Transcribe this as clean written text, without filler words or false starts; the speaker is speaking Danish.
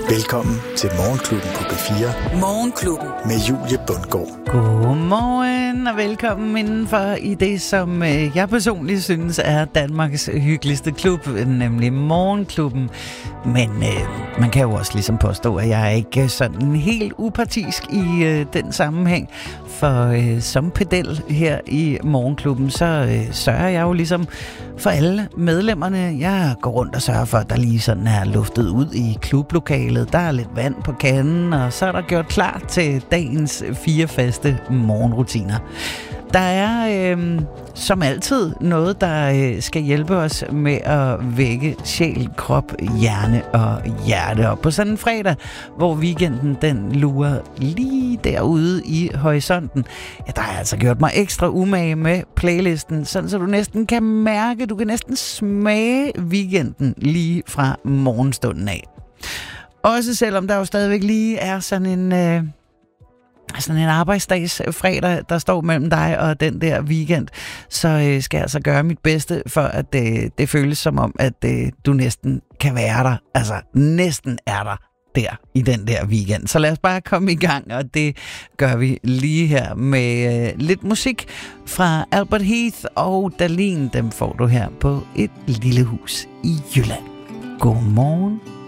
Velkommen til Morgenklubben på B4. Morgenklubben. Med Julie Bundgaard. Godmorgen og velkommen indenfor i det, som jeg personligt synes er Danmarks hyggeligste klub, nemlig Morgenklubben. Men man kan jo også ligesom påstå, at jeg er ikke sådan helt upartisk i den sammenhæng. For som pedel her i Morgenklubben, så sørger jeg jo ligesom for alle medlemmerne. Jeg går rundt og sørger for, at der lige sådan er luftet ud i klublokalet. Der er lidt vand på kanden, og så er der gjort klar til dagens 4 faste morgenrutiner. Der er som altid noget, der skal hjælpe os med at vække sjæl, krop, hjerne og hjerte op på sådan en fredag, hvor weekenden den lurer lige derude i horisonten. Ja, der er altså gjort mig ekstra umage med playlisten, sådan så du næsten kan mærke, du kan næsten smage weekenden lige fra morgenstunden af. Også selvom der jo stadigvæk lige er sådan en arbejdsdags fredag, der står mellem dig og den der weekend, så skal jeg altså gøre mit bedste for, at det føles som om, at du næsten kan være der. Altså, næsten er der i den der weekend. Så lad os bare komme i gang, og det gør vi lige her med lidt musik fra Albert Heath og Dahlin. Dem får du her på Et Lille Hus i Jylland. God morgen.